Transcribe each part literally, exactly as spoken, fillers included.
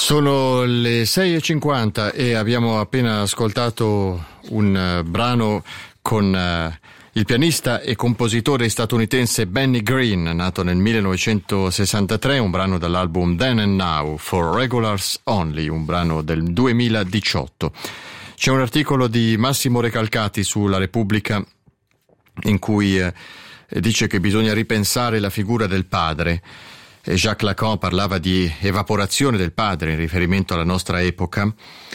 Sono le sei e cinquanta e abbiamo appena ascoltato un uh, brano con uh, il pianista e compositore statunitense Benny Green, nato nel millenovecentosessantatré, un brano dall'album Then and Now, For Regulars Only, un brano del duemiladiciotto. C'è un articolo di Massimo Recalcati sulla Repubblica in cui uh, dice che bisogna ripensare la figura del padre. Jacques Lacan parlava di evaporazione del padre in riferimento alla nostra epoca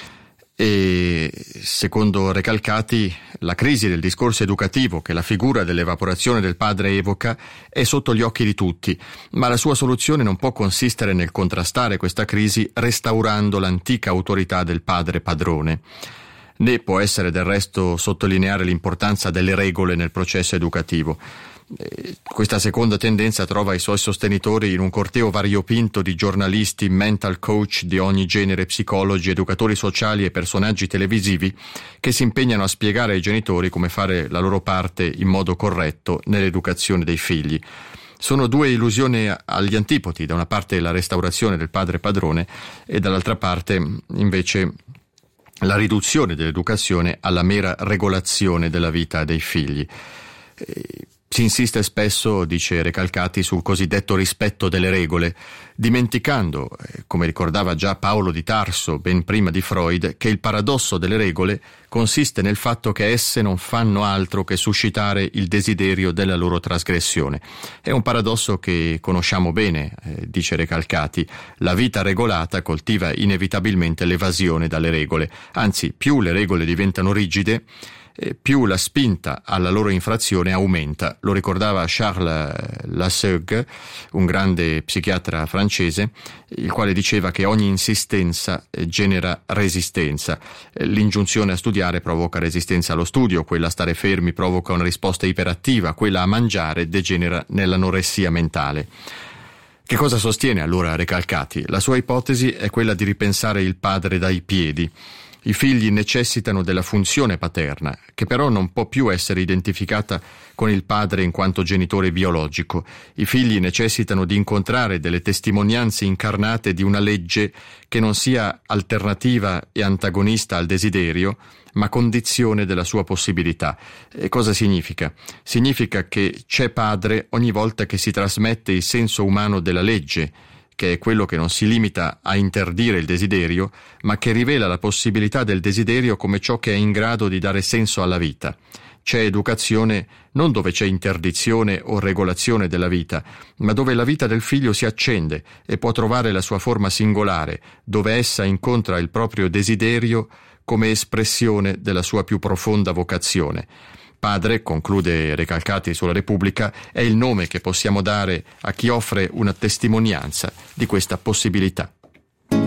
e, secondo Recalcati, la crisi del discorso educativo che la figura dell'evaporazione del padre evoca è sotto gli occhi di tutti, ma la sua soluzione non può consistere nel contrastare questa crisi restaurando l'antica autorità del padre padrone. Né può essere del resto sottolineare l'importanza delle regole nel processo educativo. Questa seconda tendenza trova i suoi sostenitori in un corteo variopinto di giornalisti, mental coach di ogni genere, psicologi, educatori sociali e personaggi televisivi che si impegnano a spiegare ai genitori come fare la loro parte in modo corretto nell'educazione dei figli. Sono due illusioni agli antipodi, da una parte la restaurazione del padre padrone e dall'altra parte invece la riduzione dell'educazione alla mera regolazione della vita dei figli. Si insiste spesso, dice Recalcati, sul cosiddetto rispetto delle regole, dimenticando, come ricordava già Paolo di Tarso ben prima di Freud, che il paradosso delle regole consiste nel fatto che esse non fanno altro che suscitare il desiderio della loro trasgressione. È un paradosso che conosciamo bene, eh, dice Recalcati. La vita regolata coltiva inevitabilmente l'evasione dalle regole, anzi, più le regole diventano rigide, più la spinta alla loro infrazione aumenta. Lo ricordava Charles Lassague, un grande psichiatra francese, il quale diceva che ogni insistenza genera resistenza. L'ingiunzione a studiare provoca resistenza allo studio, quella a stare fermi provoca una risposta iperattiva, quella a mangiare degenera nell'anoressia mentale. Che cosa sostiene allora Recalcati? La sua ipotesi è quella di ripensare il padre dai piedi. I figli necessitano della funzione paterna, che però non può più essere identificata con il padre in quanto genitore biologico. I figli necessitano di incontrare delle testimonianze incarnate di una legge che non sia alternativa e antagonista al desiderio, ma condizione della sua possibilità. E cosa significa? Significa che c'è padre ogni volta che si trasmette il senso umano della legge, che è quello che non si limita a interdire il desiderio, ma che rivela la possibilità del desiderio come ciò che è in grado di dare senso alla vita. C'è educazione non dove c'è interdizione o regolazione della vita, ma dove la vita del figlio si accende e può trovare la sua forma singolare, dove essa incontra il proprio desiderio come espressione della sua più profonda vocazione. Padre, conclude Recalcati sulla Repubblica, è il nome che possiamo dare a chi offre una testimonianza di questa possibilità.